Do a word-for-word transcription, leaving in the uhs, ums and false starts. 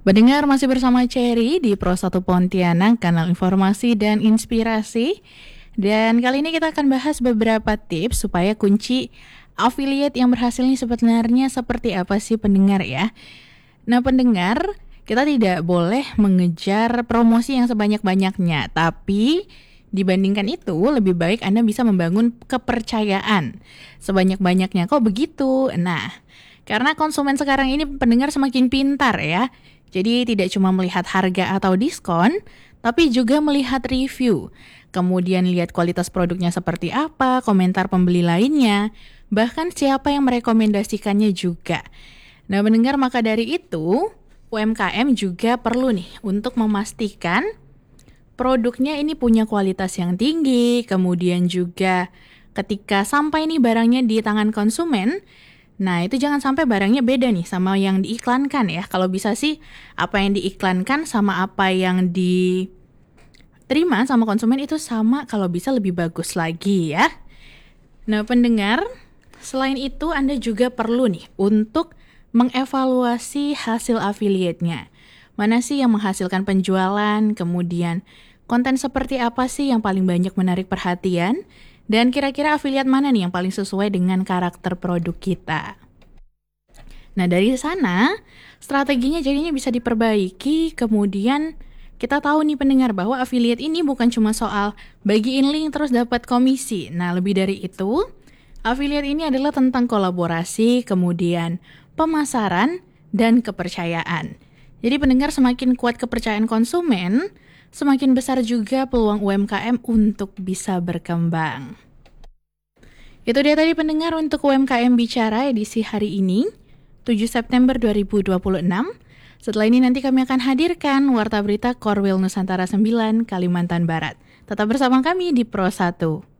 Pendengar masih bersama Cherry di Pro satu Pontianak, kanal informasi dan inspirasi. Dan kali ini kita akan bahas beberapa tips supaya kunci affiliate yang berhasil ini sebenarnya seperti apa sih pendengar ya. Nah pendengar, kita tidak boleh mengejar promosi yang sebanyak-banyaknya, tapi dibandingkan itu lebih baik Anda bisa membangun kepercayaan sebanyak-banyaknya. Kok begitu? Nah, karena konsumen sekarang ini pendengar semakin pintar ya. Jadi tidak cuma melihat harga atau diskon, tapi juga melihat review. Kemudian lihat kualitas produknya seperti apa, komentar pembeli lainnya, bahkan siapa yang merekomendasikannya juga. Nah mendengar, maka dari itu U M K M juga perlu nih untuk memastikan produknya ini punya kualitas yang tinggi. Kemudian juga ketika sampai nih barangnya di tangan konsumen, nah itu jangan sampai barangnya beda nih sama yang diiklankan ya. Kalau bisa sih apa yang diiklankan sama apa yang diterima sama konsumen itu sama, kalau bisa lebih bagus lagi ya. Nah pendengar, selain itu Anda juga perlu nih untuk mengevaluasi hasil affiliate-nya. Mana sih yang menghasilkan penjualan, kemudian konten seperti apa sih yang paling banyak menarik perhatian, dan kira-kira affiliate mana nih yang paling sesuai dengan karakter produk kita. Nah dari sana, strateginya jadinya bisa diperbaiki. Kemudian kita tahu nih pendengar bahwa affiliate ini bukan cuma soal bagiin link terus dapat komisi. Nah lebih dari itu, affiliate ini adalah tentang kolaborasi, kemudian pemasaran, dan kepercayaan. Jadi pendengar, semakin kuat kepercayaan konsumen, semakin besar juga peluang U M K M untuk bisa berkembang. Itu dia tadi pendengar untuk U M K M Bicara edisi hari ini, tujuh September dua ribu dua puluh enam. Setelah ini nanti kami akan hadirkan Warta Berita Korwil Nusantara sembilan Kalimantan Barat. Tetap bersama kami di Pro satu.